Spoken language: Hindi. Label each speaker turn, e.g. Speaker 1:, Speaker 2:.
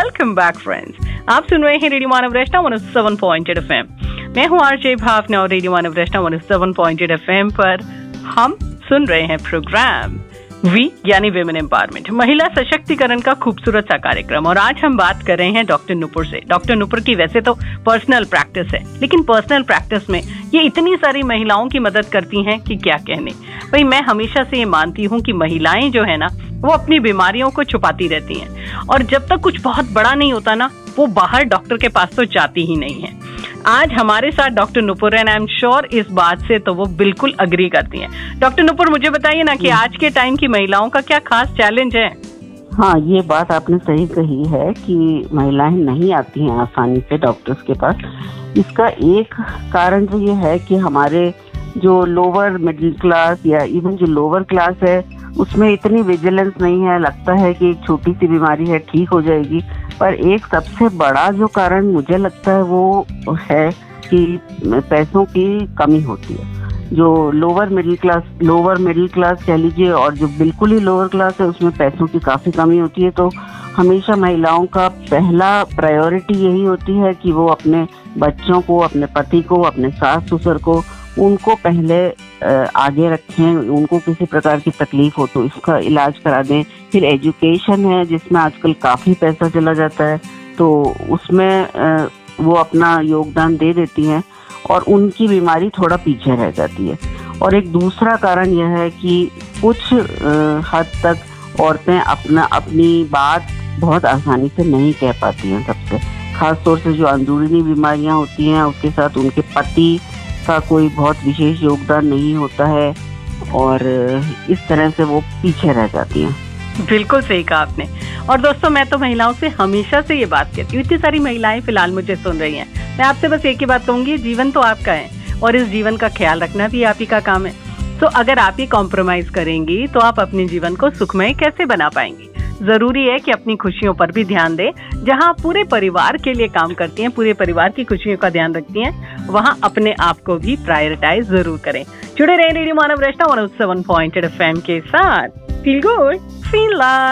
Speaker 1: Welcome back friends. आप सुन रहे हैं रेडियो मानव रचना 107.8 FM। मैं हूं आरजे भावना और रेडियो मानव रचना 107.8 FM पर हम सुन रहे हैं प्रोग्राम वी यानी विमेन एम्पावरमेंट, महिला सशक्तिकरण का खूबसूरत सा कार्यक्रम। और आज हम बात कर रहे हैं डॉक्टर नुपुर से। डॉक्टर नुपुर की वैसे तो पर्सनल प्रैक्टिस है, लेकिन पर्सनल प्रैक्टिस में ये इतनी सारी महिलाओं की मदद करती हैं कि क्या कहने। भाई मैं हमेशा से ये मानती हूँ कि महिलाएं जो है ना वो अपनी बीमारियों को छुपाती रहती हैं, और जब तक कुछ बहुत बड़ा नहीं होता ना वो बाहर डॉक्टर के पास तो जाती ही नहीं है। आज हमारे साथ doctor Nupur and I am sure इस बात से तो वो बिल्कुल अग्री करती हैं। डॉक्टर नुपुर, मुझे बताइए ना कि आज के टाइम की महिलाओं का क्या खास चैलेंज है?
Speaker 2: हाँ, ये बात आपने सही कही है कि महिलाएं नहीं आती हैं आसानी से डॉक्टर्स के पास। इसका एक कारण तो ये है कि हमारे जो लोअर मिडिल क्लास या इवन जो लोअर क्लास है उसमें इतनी विजिलेंस नहीं है। लगता है कि एक छोटी सी बीमारी है, ठीक हो जाएगी। पर एक सबसे बड़ा जो कारण मुझे लगता है वो है कि पैसों की कमी होती है। जो लोअर मिडिल क्लास कह लीजिए और जो बिल्कुल ही लोअर क्लास है उसमें पैसों की काफ़ी कमी होती है। तो हमेशा महिलाओं का पहला प्रायोरिटी यही होती है कि वो अपने बच्चों को, अपने पति को, अपने सास ससुर को, उनको पहले आगे रखें। उनको किसी प्रकार की तकलीफ हो तो इसका इलाज करा दें। फिर एजुकेशन है जिसमें आजकल काफ़ी पैसा चला जाता है, तो उसमें वो अपना योगदान दे देती हैं और उनकी बीमारी थोड़ा पीछे रह जाती है। और एक दूसरा कारण यह है कि कुछ हद तक औरतें अपनी बात बहुत आसानी से नहीं कह पाती हैं। सबसे खास तौर से जो अंदरूनी बीमारियां होती हैं उसके साथ उनके पति का कोई बहुत विशेष योगदान नहीं होता है और इस तरह से वो पीछे रह जाती हैं।
Speaker 1: बिल्कुल सही कहा आपने। और दोस्तों, मैं तो महिलाओं से हमेशा से ये बात कहती हूँ, इतनी सारी महिलाएं फिलहाल मुझे सुन रही हैं, मैं आपसे बस एक ही बात कहूंगी, जीवन तो आपका है और इस जीवन का ख्याल रखना भी आप ही का काम है। तो अगर आप ही कॉम्प्रोमाइज करेंगी तो आप अपने जीवन को सुखमय कैसे बना पाएंगी? जरूरी है कि अपनी खुशियों पर भी ध्यान दें। जहां आप पूरे परिवार के लिए काम करती हैं, पूरे परिवार की खुशियों का ध्यान रखती हैं, वहां अपने आप को भी प्रायोरिटाइज जरूर करें। जुड़े रहें रेडियो मानव रचना 107.8 FM के साथ। Feel good, feel live.